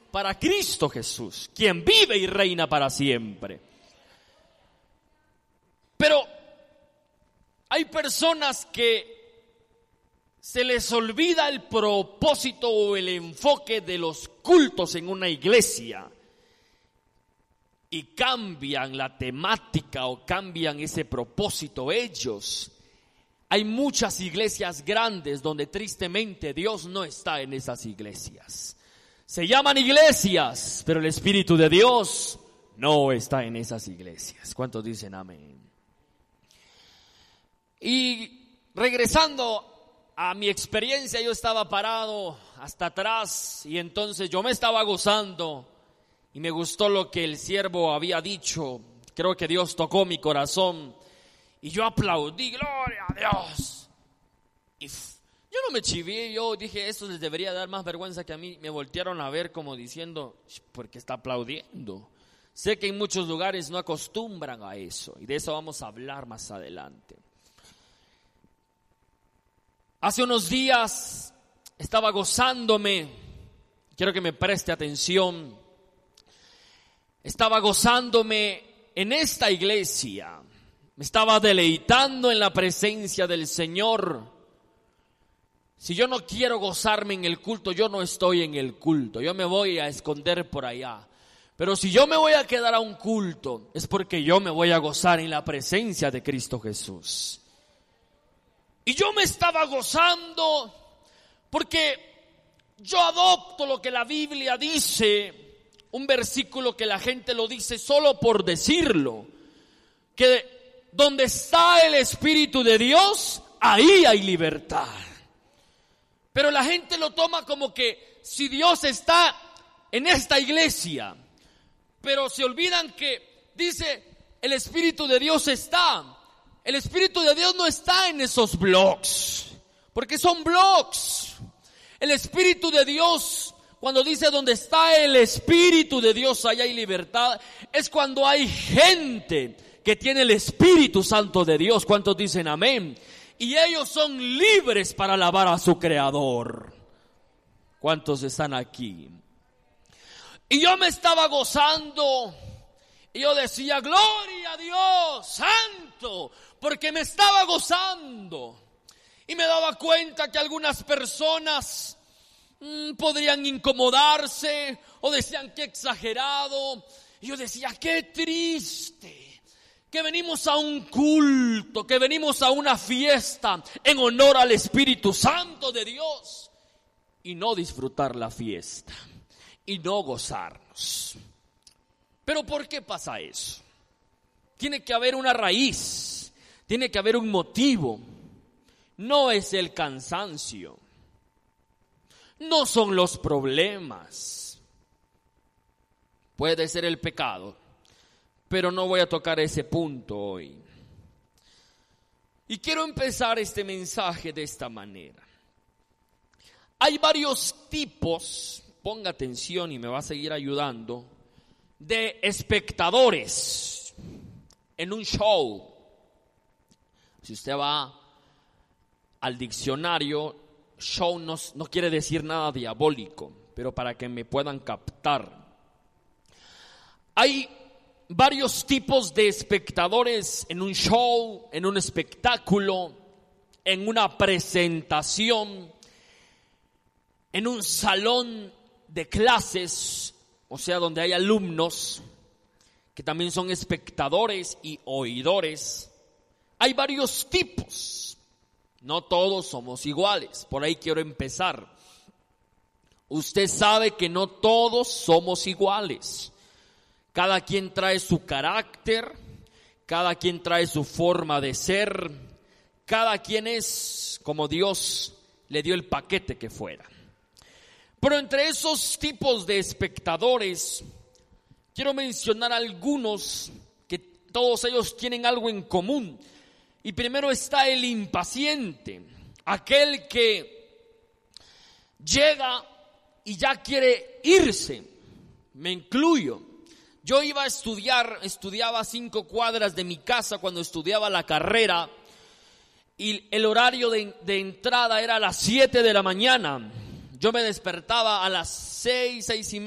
para Cristo Jesús, quien vive y reina para siempre. Pero hay personas que se les olvida el propósito o el enfoque de los cultos en una iglesia y cambian la temática o cambian ese propósito ellos. Hay muchas iglesias grandes donde tristemente Dios no está en esas iglesias. Se llaman iglesias, pero el Espíritu de Dios no está en esas iglesias. ¿Cuántos dicen amén? Y regresando a mi experiencia, yo estaba parado hasta atrás y entonces yo me estaba gozando y me gustó lo que el siervo había dicho. Creo que Dios tocó mi corazón y yo aplaudí, gloria a Dios. Y yo no me chivé, yo dije, esto les debería dar más vergüenza que a mí. Me voltearon a ver como diciendo, ¿por qué está aplaudiendo? Sé que en muchos lugares no acostumbran a eso y de eso vamos a hablar más adelante. Hace unos días estaba gozándome, quiero que me preste atención, estaba gozándome en esta iglesia, me estaba deleitando en la presencia del Señor. Si yo no quiero gozarme en el culto, yo no estoy en el culto, yo me voy a esconder por allá. Pero si yo me voy a quedar a un culto, es porque yo me voy a gozar en la presencia de Cristo Jesús. Y yo me estaba gozando porque yo adopto lo que la Biblia dice, un versículo que la gente lo dice solo por decirlo, que donde está el Espíritu de Dios, ahí hay libertad. Pero la gente lo toma como que si Dios está en esta iglesia, pero se olvidan que dice el Espíritu de Dios está. El Espíritu de Dios no está en esos blogs, porque son blogs. El Espíritu de Dios, cuando dice donde está el Espíritu de Dios, allá hay libertad, es cuando hay gente que tiene el Espíritu Santo de Dios. ¿Cuántos dicen amén? Y ellos son libres para alabar a su Creador. ¿Cuántos están aquí? Y yo me estaba gozando y yo decía, gloria a Dios, santo, porque me estaba gozando. Y me daba cuenta que algunas personas podrían incomodarse o decían qué exagerado. Y yo decía, qué triste, que venimos a un culto, que venimos a una fiesta en honor al Espíritu Santo de Dios y no disfrutar la fiesta y no gozarnos. Pero ¿por qué pasa eso? Tiene que haber una raíz, tiene que haber un motivo. No es el cansancio, no son los problemas, puede ser el pecado, pero no voy a tocar ese punto hoy. Y quiero empezar este mensaje de esta manera. Hay varios tipos, ponga atención y me va a seguir ayudando, de espectadores en un show. Si usted va al diccionario, show no quiere decir nada diabólico, pero para que me puedan captar. Hay varios tipos de espectadores en un show, en un espectáculo, en una presentación, en un salón de clases, o sea, donde hay alumnos que también son espectadores y oidores. Hay varios tipos, no todos somos iguales, por ahí quiero empezar. Usted sabe que no todos somos iguales. Cada quien trae su carácter, cada quien trae su forma de ser, cada quien es como Dios le dio el paquete que fuera. Pero entre esos tipos de espectadores, quiero mencionar algunos que todos ellos tienen algo en común. Y primero está el impaciente, aquel que llega y ya quiere irse. Me incluyo. Yo iba a estudiaba 5 cuadras de mi casa cuando estudiaba la carrera y el horario de entrada era a las 7 de la mañana. Yo me despertaba a las 6:30